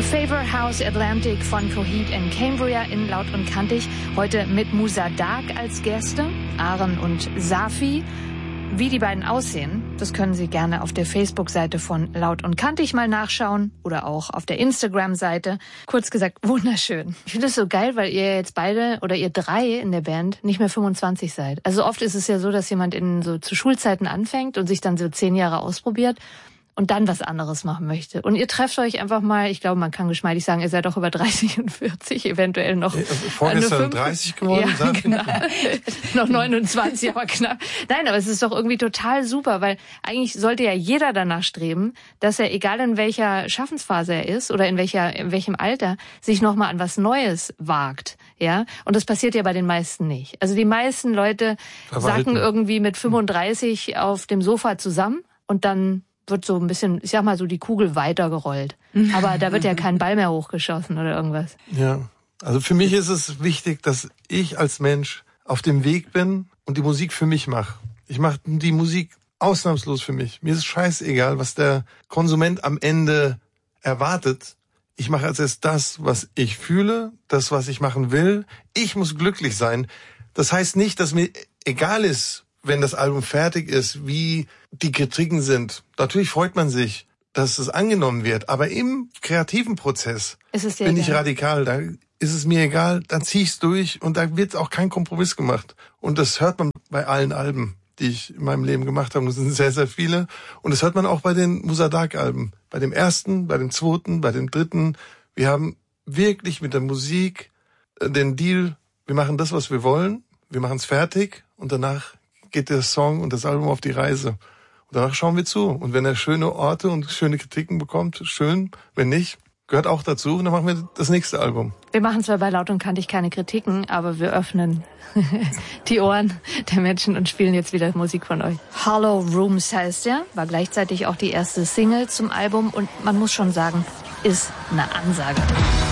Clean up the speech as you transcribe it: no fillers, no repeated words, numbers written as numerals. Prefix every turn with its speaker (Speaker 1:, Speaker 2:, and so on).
Speaker 1: Favor House Atlantic von Coheed and Cambria in Laut und Kantig. Heute mit Musa Dark als Gäste, Aaron und Safi. Wie die beiden aussehen, das können Sie gerne auf der Facebook-Seite von Laut und Kantig mal nachschauen oder auch auf der Instagram-Seite. Kurz gesagt, wunderschön. Ich finde es so geil, weil ihr jetzt beide oder ihr drei in der Band nicht mehr 25 seid. Also oft ist es ja so, dass jemand zu Schulzeiten anfängt und sich dann so 10 Jahre ausprobiert und dann was anderes machen möchte. Und ihr trefft euch einfach mal, ich glaube, man kann geschmeidig sagen, ihr seid doch über 30 und 40, eventuell noch.
Speaker 2: Vorgestern 30 geworden?
Speaker 1: Ja, genau. Noch 29, aber knapp. Nein, aber es ist doch irgendwie total super, weil eigentlich sollte ja jeder danach streben, dass er, egal in welcher Schaffensphase er ist oder in welchem Alter, sich nochmal an was Neues wagt. Ja, und das passiert ja bei den meisten nicht. Also die meisten Leute sacken irgendwie mit 35 auf dem Sofa zusammen und dann wird so ein bisschen, ich sag mal so, die Kugel weitergerollt. Aber da wird ja kein Ball mehr hochgeschossen oder irgendwas.
Speaker 2: Ja, also für mich ist es wichtig, dass ich als Mensch auf dem Weg bin und die Musik für mich mache. Ich mache die Musik ausnahmslos für mich. Mir ist scheißegal, was der Konsument am Ende erwartet. Ich mache als erst das, was ich fühle, das, was ich machen will. Ich muss glücklich sein. Das heißt nicht, dass mir egal ist, wenn das Album fertig ist, wie die Kritiken sind. Natürlich freut man sich, dass es angenommen wird, aber im kreativen Prozess bin ich radikal. Da ist es mir egal, dann zieh ich's durch und da wird auch kein Kompromiss gemacht. Und das hört man bei allen Alben, die ich in meinem Leben gemacht habe. Das sind sehr, sehr viele. Und das hört man auch bei den Musa Dark Alben. Bei dem ersten, bei dem zweiten, bei dem dritten. Wir haben wirklich mit der Musik den Deal, wir machen das, was wir wollen, wir machen es fertig und danach geht der Song und das Album auf die Reise. Und danach schauen wir zu. Und wenn er schöne Orte und schöne Kritiken bekommt, schön. Wenn nicht, gehört auch dazu. Und dann machen wir das nächste Album.
Speaker 1: Wir machen zwar bei Laut und Kantig keine Kritiken, aber wir öffnen die Ohren der Menschen und spielen jetzt wieder Musik von euch. Hollow Rooms heißt er, war gleichzeitig auch die erste Single zum Album und man muss schon sagen, ist eine Ansage.